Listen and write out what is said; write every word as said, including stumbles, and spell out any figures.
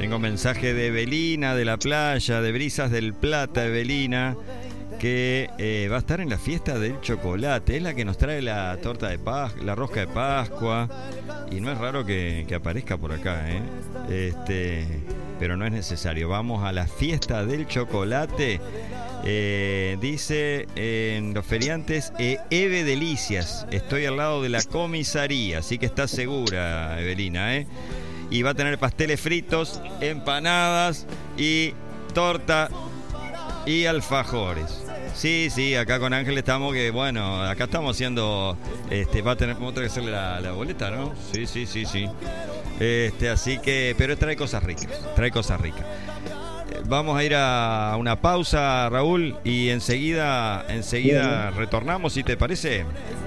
Tengo mensaje de Evelina de la playa, de Brisas del Plata, Evelina, que eh, va a estar en la fiesta del chocolate. Es la que nos trae la torta de Pascua, la rosca de Pascua. Y no es raro que, que aparezca por acá, ¿eh? Este, pero no es necesario. Vamos a la fiesta del chocolate. Eh, dice en los feriantes, eh, Eve Delicias. Estoy al lado de la comisaría, así que está segura, Evelina, ¿eh? Y va a tener pasteles fritos, empanadas y torta y alfajores. Sí, sí, acá con Ángel estamos que, bueno, acá estamos haciendo, este, va a tener, vamos a tener que hacerle la, la boleta, ¿no? Sí, sí, sí, sí. Este, así que, pero trae cosas ricas, trae cosas ricas. Vamos a ir a una pausa, Raúl, y enseguida, enseguida retornamos, si te parece.